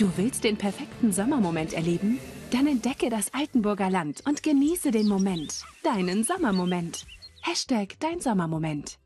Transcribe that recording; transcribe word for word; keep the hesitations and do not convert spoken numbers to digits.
Du willst den perfekten Sommermoment erleben? Dann entdecke das Altenburger Land und genieße den Moment. Deinen Sommermoment. Hashtag dein Sommermoment.